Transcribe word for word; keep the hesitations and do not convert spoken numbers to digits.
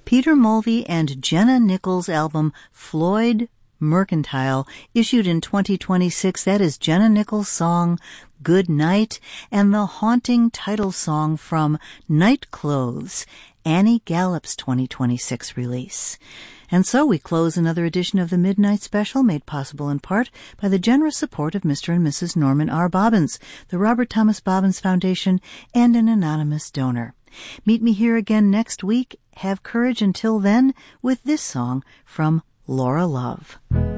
Peter Mulvey and Jenna Nichols' album Floyd Mercantile, issued in twenty twenty-six. That is Jenna Nichols' song Good Night, and the haunting title song from Night Clothes, Annie Gallup's twenty twenty-six release. And so we close another edition of the Midnight Special, made possible in part by the generous support of Mister and Missus Norman R. Bobbins, the Robert Thomas Bobbins Foundation, and an anonymous donor. Meet me here again next week. Have courage until then with this song from Laura Love.